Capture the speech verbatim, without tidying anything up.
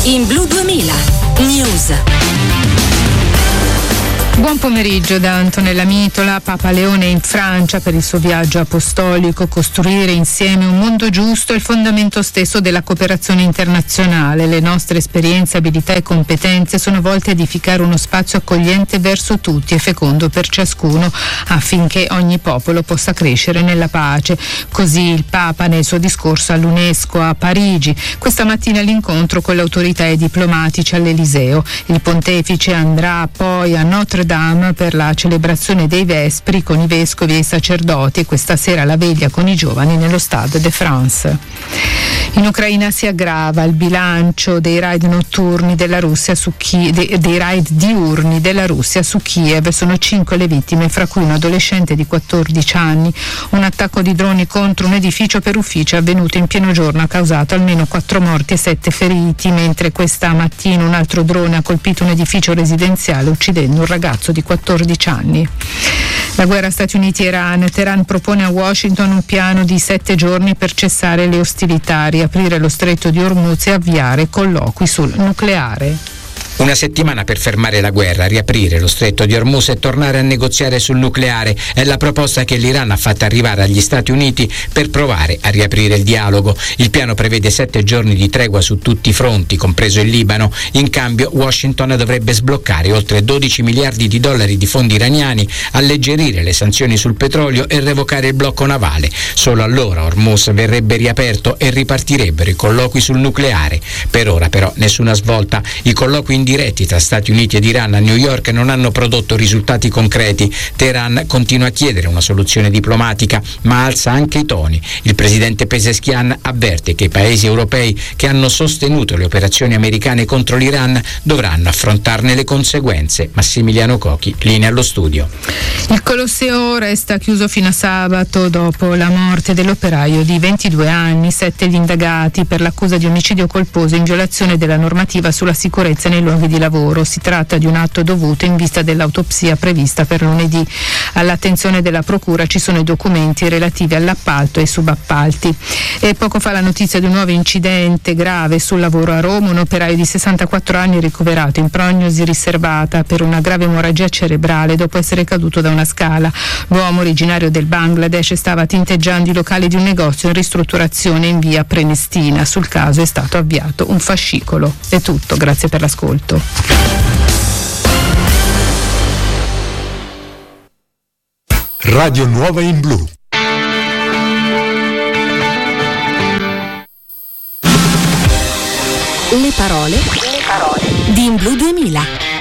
In Blu duemila News. Buon pomeriggio da Antonella Mitola. Papa Leone in Francia per il suo viaggio apostolico. Costruire insieme un mondo giusto è il fondamento stesso della cooperazione internazionale. Le nostre esperienze, abilità e competenze sono volte a edificare uno spazio accogliente verso tutti e fecondo per ciascuno, affinché ogni popolo possa crescere nella pace. Così il Papa nel suo discorso all'UNESCO a Parigi. Questa mattina l'incontro con le autorità e i diplomatici all'Eliseo. Il pontefice andrà poi a Notre Dame per la celebrazione dei Vespri con i vescovi e i sacerdoti e questa sera la veglia con i giovani nello Stade de France. In Ucraina si aggrava il bilancio dei raid notturni della Russia su Kiev, dei, dei raid diurni della Russia su Kiev. Sono cinque le vittime, fra cui un adolescente di quattordici anni. Un attacco di droni contro un edificio per ufficio avvenuto in pieno giorno ha causato almeno quattro morti e sette feriti, mentre questa mattina un altro drone ha colpito un edificio residenziale uccidendo un ragazzo di quattordici anni. La guerra Stati Uniti-Iran. Teheran propone a Washington un piano di sette giorni per cessare le ostilità, riaprire lo stretto di Hormuz e avviare colloqui sul nucleare. Una settimana per fermare la guerra, riaprire lo stretto di Hormuz e tornare a negoziare sul nucleare è la proposta che l'Iran ha fatto arrivare agli Stati Uniti per provare a riaprire il dialogo. Il piano prevede sette giorni di tregua su tutti i fronti, compreso il Libano. In cambio Washington dovrebbe sbloccare oltre dodici miliardi di dollari di fondi iraniani, alleggerire le sanzioni sul petrolio e revocare il blocco navale. Solo allora Hormuz verrebbe riaperto e ripartirebbero i colloqui sul nucleare. Per ora però nessuna svolta. I colloqui indiretti tra Stati Uniti ed Iran a New York non hanno prodotto risultati concreti. Teheran continua a chiedere una soluzione diplomatica, ma alza anche i toni. Il presidente Pezeshkian avverte che i paesi europei che hanno sostenuto le operazioni americane contro l'Iran dovranno affrontarne le conseguenze. Massimiliano Cochi, linea allo studio. Il Colosseo resta chiuso fino a sabato dopo la morte dell'operaio di ventidue anni. Sette gli indagati per l'accusa di omicidio colposo in violazione della normativa sulla sicurezza nei luoghi di lavoro. Si tratta di un atto dovuto in vista dell'autopsia prevista per lunedì. All'attenzione della procura ci sono i documenti relativi all'appalto e ai subappalti. E poco fa la notizia di un nuovo incidente grave sul lavoro a Roma. Un operaio di sessantaquattro anni ricoverato in prognosi riservata per una grave emorragia cerebrale dopo essere caduto da una scala. L'uomo, originario del Bangladesh, stava tinteggiando i locali di un negozio in ristrutturazione in via Prenestina. Sul caso è stato avviato un fascicolo. È tutto, grazie per l'ascolto. Radio Nuova in Blu. Le parole, le parole di In Blu duemila.